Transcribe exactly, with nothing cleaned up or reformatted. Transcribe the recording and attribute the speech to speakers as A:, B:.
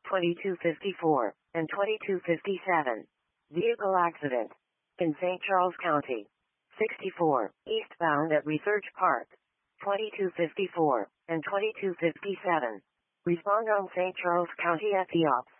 A: twenty-two fifty-four, and twenty-two fifty-seven. Vehicle accident in Saint Charles County. sixty-four, eastbound at Research Park. twenty-two fifty-four, and twenty-two fifty-seven. Respond on Saint Charles County at the ops.